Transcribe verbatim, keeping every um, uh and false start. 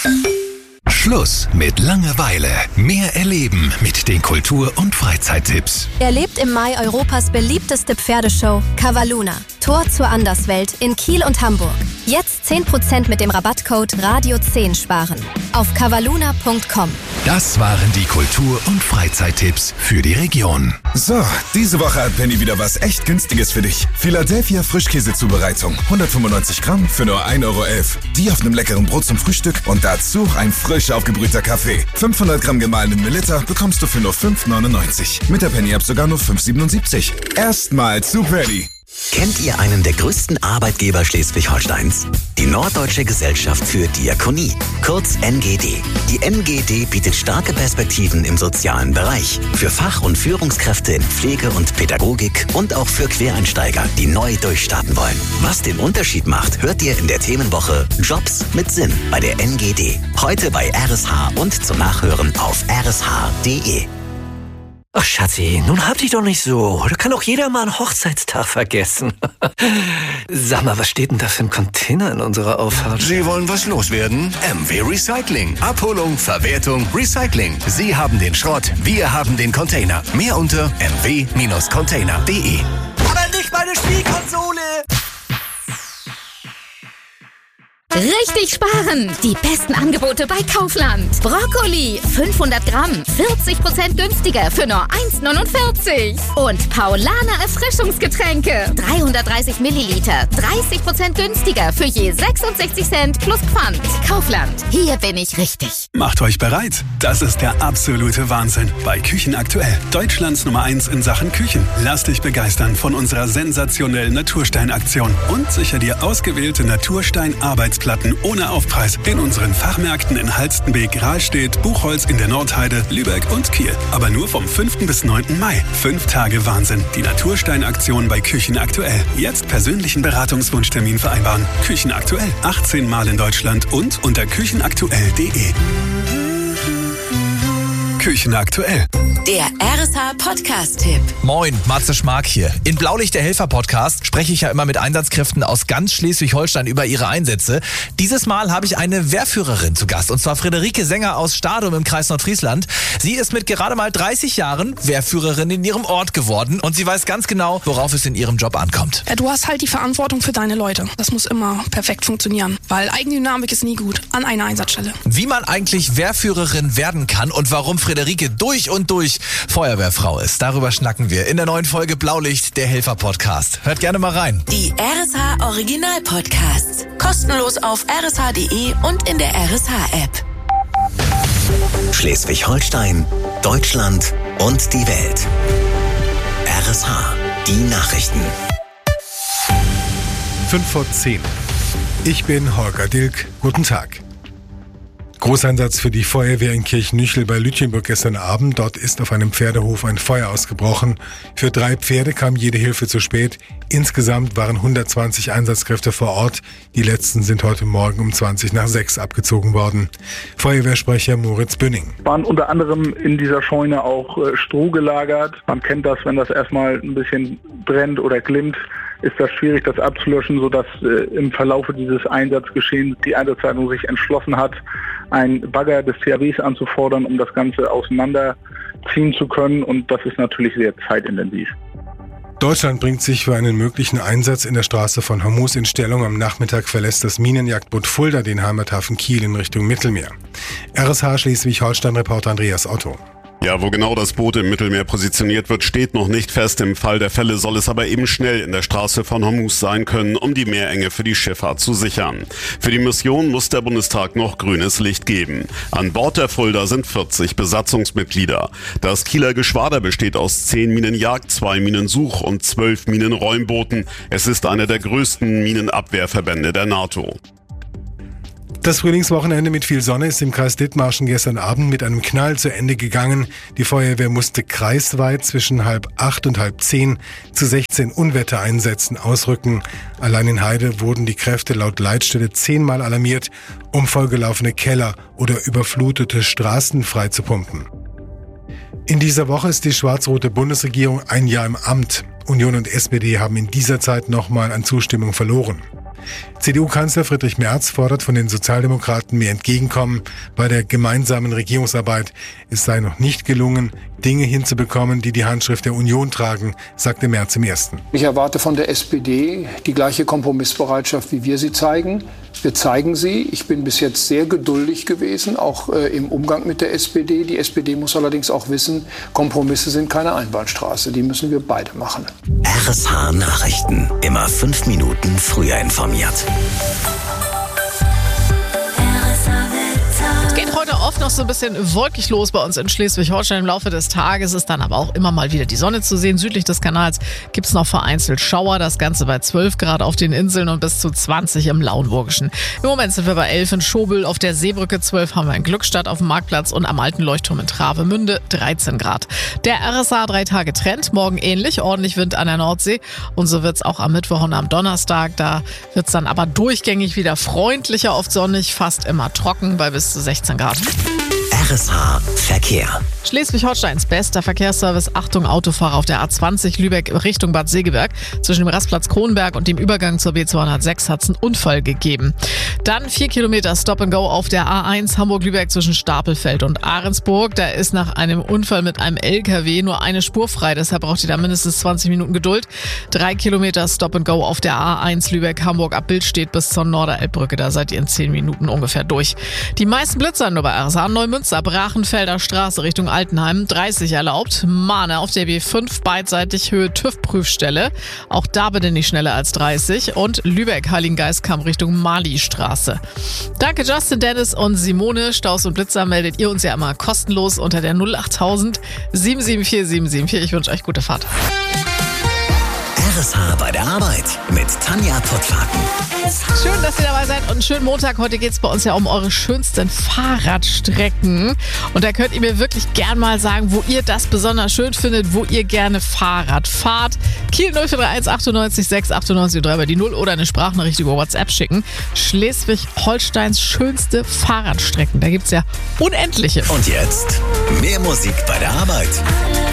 Schluss mit Langeweile. Mehr erleben mit den Kultur- und Freizeittipps. Erlebt im Mai Europas beliebteste Pferdeshow Cavalluna. Tor zur Anderswelt in Kiel und Hamburg. Jetzt zehn Prozent mit dem Rabattcode Radio zehn sparen. Auf cavalluna punkt com. Das waren die Kultur- und Freizeittipps für die Region. So, diese Woche hat Penny wieder was echt Günstiges für dich. Philadelphia Frischkäsezubereitung. hundertfünfundneunzig Gramm für nur ein Euro elf. Die auf einem leckeren Brot zum Frühstück und dazu ein frisch aufgebrühter Kaffee. fünfhundert Gramm gemahlenen Melitta bekommst du für nur fünf neunundneunzig. Mit der Penny-App sogar nur fünf siebenundsiebzig. Erstmal zu Penny. Kennt ihr einen der größten Arbeitgeber Schleswig-Holsteins? Die Norddeutsche Gesellschaft für Diakonie, kurz N G D. Die N G D bietet starke Perspektiven im sozialen Bereich. Für Fach- und Führungskräfte in Pflege und Pädagogik und auch für Quereinsteiger, die neu durchstarten wollen. Was den Unterschied macht, hört ihr in der Themenwoche Jobs mit Sinn bei der N G D. Heute bei R S H und zum Nachhören auf r s h punkt d e. Ach, Schatzi, nun hab dich doch nicht so. Da kann auch jeder mal einen Hochzeitstag vergessen. Sag mal, was steht denn da für ein Container in unserer Auffahrt? Sie wollen was loswerden? M W Recycling. Abholung, Verwertung, Recycling. Sie haben den Schrott, wir haben den Container. Mehr unter m w Container punkt d e. Aber nicht meine Spielkonsole! Richtig sparen! Die besten Angebote bei Kaufland. Brokkoli fünfhundert Gramm, vierzig Prozent günstiger für nur eins neunundvierzig. Und Paulaner Erfrischungsgetränke, dreihundertdreißig Milliliter, dreißig Prozent günstiger für je sechsundsechzig Cent plus Pfand. Kaufland, hier bin ich richtig. Macht euch bereit. Das ist der absolute Wahnsinn. Bei Küchen aktuell. Deutschlands Nummer eins in Sachen Küchen. Lass dich begeistern von unserer sensationellen Naturstein-Aktion. Und sicher dir ausgewählte Naturstein-Arbeitsplatten ohne Aufpreis in unseren Fachmärkten in Halstenbek, Rahlstedt, Buchholz in der Nordheide, Lübeck und Kiel. Aber nur vom fünften bis neunten Mai. Fünf Tage Wahnsinn. Die Naturstein-Aktion bei Küchen aktuell. Jetzt persönlichen Beratungswunschtermin vereinbaren. Küchen aktuell. achtzehn Mal in Deutschland und unter küchenaktuell punkt d e. Küchen aktuell. Der R S H-Podcast-Tipp. Moin, Matze Schmark hier. In Blaulicht, der Helfer-Podcast, spreche ich ja immer mit Einsatzkräften aus ganz Schleswig-Holstein über ihre Einsätze. Dieses Mal habe ich eine Wehrführerin zu Gast, und zwar Friederike Sänger aus Stadum im Kreis Nordfriesland. Sie ist mit gerade mal dreißig Jahren Wehrführerin in ihrem Ort geworden und sie weiß ganz genau, worauf es in ihrem Job ankommt. Ja, du hast halt die Verantwortung für deine Leute. Das muss immer perfekt funktionieren, weil Eigendynamik ist nie gut an einer Einsatzstelle. Wie man eigentlich Wehrführerin werden kann und warum Friederike durch und durch Feuerwehrfrau ist. Darüber schnacken wir in der neuen Folge Blaulicht, der Helfer-Podcast. Hört gerne mal rein. Die R S H-Original-Podcasts. Kostenlos auf r s h punkt d e und in der R S H-App. Schleswig-Holstein, Deutschland und die Welt. R S H, die Nachrichten. fünf vor zehn. Ich bin Holger Dilk. Guten Tag. Großeinsatz für die Feuerwehr in Kirchnüchel bei Lütjenburg gestern Abend. Dort ist auf einem Pferdehof ein Feuer ausgebrochen. Für drei Pferde kam jede Hilfe zu spät. Insgesamt waren hundertzwanzig Einsatzkräfte vor Ort. Die letzten sind heute Morgen um zwanzig nach sechs abgezogen worden. Feuerwehrsprecher Moritz Bünning. Waren unter anderem in dieser Scheune auch äh, Stroh gelagert. Man kennt das, wenn das erstmal ein bisschen brennt oder glimmt, ist das schwierig, das abzulöschen, sodass äh, im Verlaufe dieses Einsatzgeschehens die Einsatzleitung sich entschlossen hat, einen Bagger des T H Ws anzufordern, um das Ganze auseinanderziehen zu können. Und das ist natürlich sehr zeitintensiv. Deutschland bringt sich für einen möglichen Einsatz in der Straße von Hormuz in Stellung. Am Nachmittag verlässt das Minenjagdboot Fulda den Heimathafen Kiel in Richtung Mittelmeer. R S H Schleswig-Holstein-Reporter Andreas Otto. Ja, wo genau das Boot im Mittelmeer positioniert wird, steht noch nicht fest. Im Fall der Fälle soll es aber eben schnell in der Straße von Hormuz sein können, um die Meerenge für die Schifffahrt zu sichern. Für die Mission muss der Bundestag noch grünes Licht geben. An Bord der Fulda sind vierzig Besatzungsmitglieder. Das Kieler Geschwader besteht aus zehn Minenjagd-, zwei Minensuch- und zwölf Minenräumbooten. Es ist einer der größten Minenabwehrverbände der NATO. Das Frühlingswochenende mit viel Sonne ist im Kreis Dithmarschen gestern Abend mit einem Knall zu Ende gegangen. Die Feuerwehr musste kreisweit zwischen halb acht und halb zehn zu sechzehn Unwettereinsätzen ausrücken. Allein in Heide wurden die Kräfte laut Leitstelle zehnmal alarmiert, um vollgelaufene Keller oder überflutete Straßen freizupumpen. In dieser Woche ist die schwarz-rote Bundesregierung ein Jahr im Amt. Union und S P D haben in dieser Zeit nochmal an Zustimmung verloren. C D U-Kanzler Friedrich Merz fordert von den Sozialdemokraten mehr Entgegenkommen bei der gemeinsamen Regierungsarbeit. Es sei noch nicht gelungen, Dinge hinzubekommen, die die Handschrift der Union tragen, sagte Merz im Ersten. Ich erwarte von der S P D die gleiche Kompromissbereitschaft, wie wir sie zeigen. Wir zeigen sie. Ich bin bis jetzt sehr geduldig gewesen, auch äh, im Umgang mit der S P D. Die S P D muss allerdings auch wissen, Kompromisse sind keine Einbahnstraße. Die müssen wir beide machen. R S H Nachrichten. Immer fünf Minuten früher informiert. Es geht heute oft noch so ein bisschen wolkig los bei uns in Schleswig-Holstein. Im Laufe des Tages ist dann aber auch immer mal wieder die Sonne zu sehen. Südlich des Kanals gibt es noch vereinzelt Schauer. Das Ganze bei zwölf Grad auf den Inseln und bis zu zwanzig im Lauenburgischen. Im Moment sind wir bei elf in Schobel, auf der Seebrücke zwölf haben wir in Glückstadt auf dem Marktplatz und am alten Leuchtturm in Travemünde dreizehn Grad. Der R S A drei Tage Trend, morgen ähnlich, ordentlich Wind an der Nordsee. Und so wird es auch am Mittwoch und am Donnerstag. Da wird es dann aber durchgängig wieder freundlicher, oft sonnig, fast immer trocken bei bis zu sechzehn Grad. R S H Verkehr. Schleswig-Holsteins bester Verkehrsservice. Achtung, Autofahrer auf der A zwanzig Lübeck Richtung Bad Segeberg. Zwischen dem Rastplatz Kronberg und dem Übergang zur B zweihundertsechs hat es einen Unfall gegeben. Dann vier Kilometer Stop and Go auf der A eins Hamburg-Lübeck zwischen Stapelfeld und Ahrensburg. Da ist nach einem Unfall mit einem L K W nur eine Spur frei. Deshalb braucht ihr da mindestens zwanzig Minuten Geduld. Drei Kilometer Stop and Go auf der A eins Lübeck-Hamburg ab Bildstedt bis zur Norderelbbrücke. Da seid ihr in zehn Minuten ungefähr durch. Die meisten Blitzer nur bei R S A. Neumünster, Brachenfelder Straße Richtung Altenheim, dreißig erlaubt. Mahne auf der B fünf beidseitig Höhe TÜV-Prüfstelle. Auch da bitte nicht schneller als dreißig. Und Lübeck, Heiligengeistkamp Richtung Mali-Straße. Danke Justin, Dennis und Simone. Staus und Blitzer meldet ihr uns ja immer kostenlos unter der null achttausend sieben sieben vier sieben sieben vier. Ich wünsche euch gute Fahrt. R S H bei der Arbeit mit Tanja Pottwagen. Schön, dass ihr dabei seid und einen schönen Montag. Heute geht es bei uns ja um eure schönsten Fahrradstrecken. Und da könnt ihr mir wirklich gern mal sagen, wo ihr das besonders schön findet, wo ihr gerne Fahrrad fahrt. Kiel null vier drei eins achtundneunzig sechs achtundneunzig drei bei die null oder eine Sprachnachricht über WhatsApp schicken. Schleswig-Holsteins schönste Fahrradstrecken. Da gibt es ja unendliche. Und jetzt mehr Musik bei der Arbeit.